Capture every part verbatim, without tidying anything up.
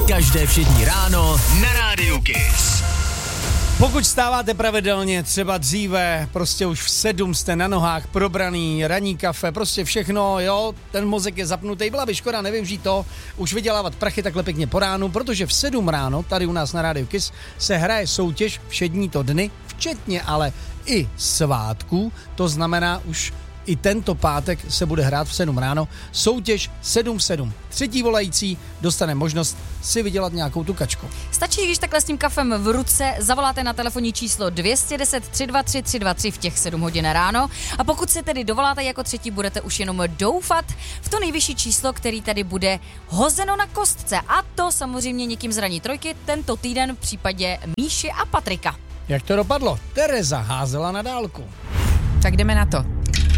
Každé všední ráno na Rádiu Kiss. Pokud stáváte pravidelně, třeba dříve, prostě už v sedm jste na nohách, probraný, ranní kafe, prostě všechno, jo, ten mozek je zapnutý, byla by škoda nevyužít to, už vydělávat prachy takhle pěkně po ránu, protože v sedm ráno, tady u nás na Rádiu Kiss, se hraje soutěž všední to dny, včetně ale i svátků, to znamená už i tento pátek se bude hrát v sedm ráno. Soutěž sedm sedm. Třetí volající dostane možnost si vydělat nějakou tu kačku. Stačí, když takhle s tím kafem v ruce zavoláte na telefonní číslo dvě deset tři dva tři tři dva tři v těch sedm hodin ráno a pokud se tedy dovoláte jako třetí, budete už jenom doufat v to nejvyšší číslo, který tady bude hozeno na kostce. A to samozřejmě někým z ranní trojky tento týden v případě Míši a Patrika. Jak to dopadlo? Tereza házela na dálku. Tak jdeme na to.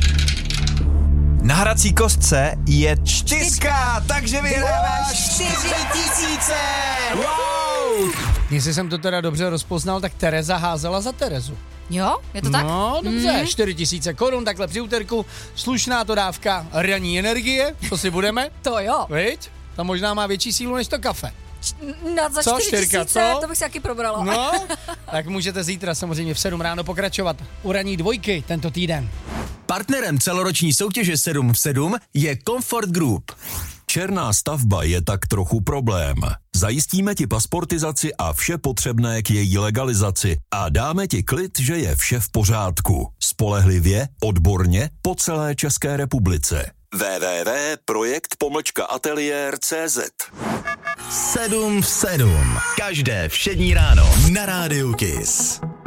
Na hrací kostce je čtyřka, takže vyhráváš čtyři tisíce! Wow! Jestli jsem to teda dobře rozpoznal, tak Tereza házela za Terezu. Jo, je to tak? No, dobře, Mm. čtyři tisíce korun, takhle při úterku, slušná to dávka ranní energie, to si budeme, To jo. viď? Ta možná má větší sílu než to kafe. Na za Co, čtyři čtyřka, tisíce, co? to bych si taky probrala. No, tak můžete zítra samozřejmě v sedm ráno pokračovat u ranní dvojky tento týden. Partnerem celoroční soutěže sedm v sedm je Comfort Group. Černá stavba je tak trochu problém. Zajistíme ti pasportizaci a vše potřebné k její legalizaci a dáme ti klid, že je vše v pořádku. Spolehlivě, odborně, po celé České republice. w w w tečka projekt pomlčka ateliér tečka cé zet sedm v sedm. Každé všední ráno na Rádiu Kiss.